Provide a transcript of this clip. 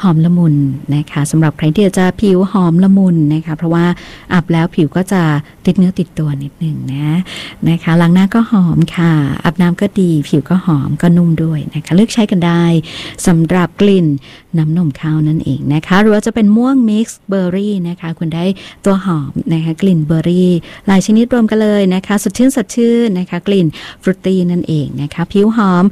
หอมละมุนนะคะสำหรับใครที่จะผิวหอมละมุนนะคะเพราะว่าอาบแล้วผิวก็จะติดเนื้อติดตัวนิดหนึ่งนะคะล้างหน้าก็หอมค่ะอาบน้ำก็ดีผิวก็หอมก็นุ่มด้วยนะคะเลือกใช้กันได้สำหรับกลิ่นน้ำนมข้าวนั่นเองนะคะหรือว่าจะเป็นม่วงมิกซ์เบอร์รี่นะคะคุณได้ตัวหอมนะคะกลิ่นเบอร์รี่หลายชนิดรวมกันเลยนะคะสดชื่นนะคะกลิ่นฟรุตตี้นั่นเองนะคะผิวหอม